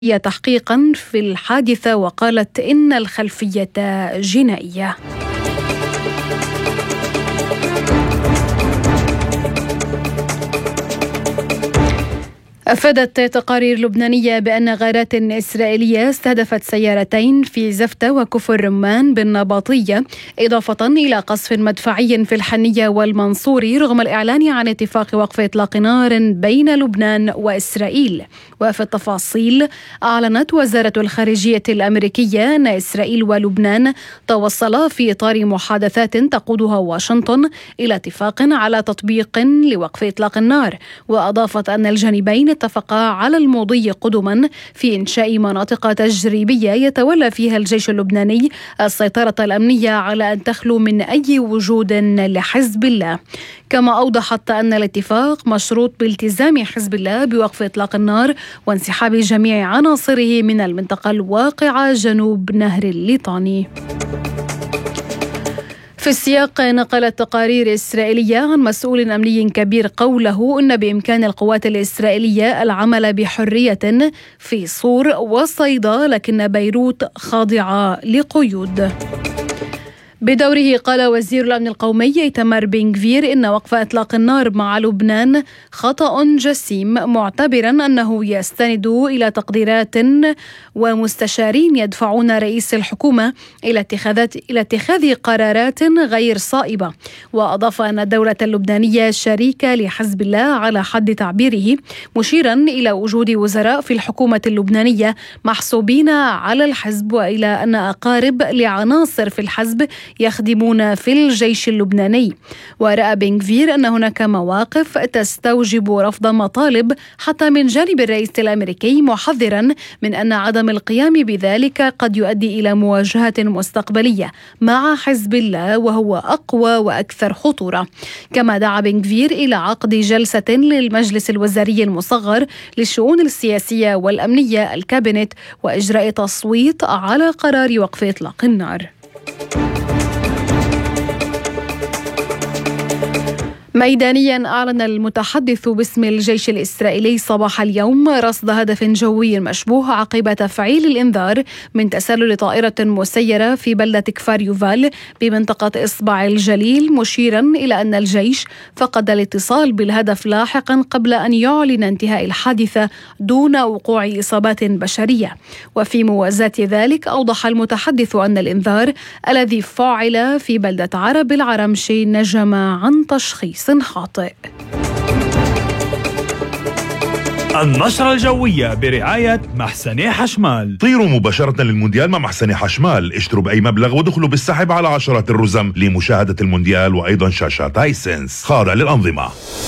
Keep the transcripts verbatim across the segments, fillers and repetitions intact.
تحقيقا في الحادثة وقالت إن الخلفية جنائية. أفادت تقارير لبنانية بأن غارات إسرائيلية استهدفت سيارتين في زفتة وكفر رمان بالنباطية، إضافة إلى قصف مدفعي في الحنية والمنصوري، رغم الإعلان عن اتفاق وقف إطلاق نار بين لبنان وإسرائيل. وفي التفاصيل، أعلنت وزارة الخارجية الأمريكية أن إسرائيل ولبنان توصلا في إطار محادثات تقودها واشنطن إلى اتفاق على تطبيق لوقف إطلاق النار، وأضافت أن الجانبين اتفقا على المضي قدما في إنشاء مناطق تجريبية يتولى فيها الجيش اللبناني السيطرة الأمنية على أن تخلو من أي وجود لحزب الله. كما أوضحت أن الاتفاق مشروط بالتزام حزب الله بوقف إطلاق النار وانسحاب جميع عناصره من المنطقة الواقعة جنوب نهر الليطاني. في السياق، نقلت تقارير إسرائيلية عن مسؤول أمني كبير قوله إن بإمكان القوات الإسرائيلية العمل بحرية في صور وصيدا، لكن بيروت خاضعة لقيود. بدوره، قال وزير الأمن القومي إيتمار بن غفير إن وقف إطلاق النار مع لبنان خطأ جسيم، معتبرا أنه يستند إلى تقديرات ومستشارين يدفعون رئيس الحكومة إلى اتخاذات إلى اتخاذ قرارات غير صائبة. وأضاف أن الدولة اللبنانية شريكة لحزب الله على حد تعبيره، مشيرا إلى وجود وزراء في الحكومة اللبنانية محسوبين على الحزب، وإلى أن أقارب لعناصر في الحزب يخدمون في الجيش اللبناني. ورأى بن غفير أن هناك مواقف تستوجب رفض مطالب حتى من جانب الرئيس الأمريكي، محذرا من أن عدم القيام بذلك قد يؤدي إلى مواجهة مستقبلية مع حزب الله وهو أقوى وأكثر خطورة. كما دعا بن غفير إلى عقد جلسة للمجلس الوزاري المصغر للشؤون السياسية والأمنية الكابينت وإجراء تصويت على قرار وقف إطلاق النار. ميدانيا، أعلن المتحدث باسم الجيش الإسرائيلي صباح اليوم رصد هدف جوي مشبوه عقب تفعيل الإنذار من تسلل طائرة مسيرة في بلدة كفار يوفال بمنطقة إصبع الجليل، مشيرا إلى أن الجيش فقد الاتصال بالهدف لاحقا قبل أن يعلن انتهاء الحادثة دون وقوع إصابات بشرية. وفي موازاة ذلك، أوضح المتحدث أن الإنذار الذي فعل في بلدة عرب العرمشي نجم عن تشخيص خاطئ. النشرة الجوية برعاية محسني حشمال. طيروا مباشرة للمونديال مع محسني حشمال، اشتروا بأي مبلغ ودخلوا بالسحب على عشرات الرزم لمشاهدة المونديال وأيضا شاشات هايسنس خاضع للأنظمة.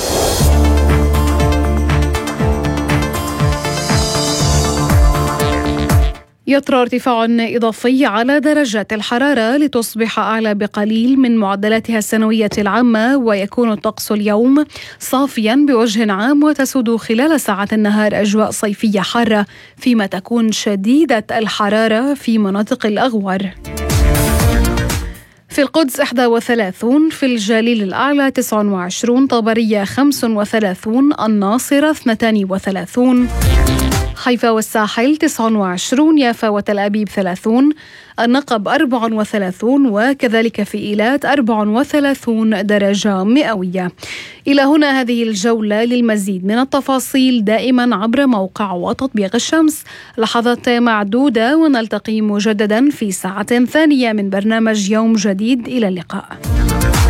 يطرأ ارتفاع إضافي على درجات الحرارة لتصبح أعلى بقليل من معدلاتها السنوية العامة، ويكون الطقس اليوم صافيا بوجه عام، وتسود خلال ساعات النهار أجواء صيفية حارة، فيما تكون شديدة الحرارة في مناطق الأغور. في القدس إحدى وثلاثين، في الجليل الأعلى تسعة وعشرين، طبرية خمسة وثلاثين، الناصرة اثنتين وثلاثين، حيفا والساحل تسعة وعشرين، يافا وتل أبيب ثلاثين، النقب أربعة وثلاثين، وكذلك في إيلات أربعة وثلاثين درجة مئوية. إلى هنا هذه الجولة، للمزيد من التفاصيل دائما عبر موقع وتطبيق الشمس. لحظات معدودة ونلتقي مجددا في ساعة ثانية من برنامج يوم جديد. إلى اللقاء.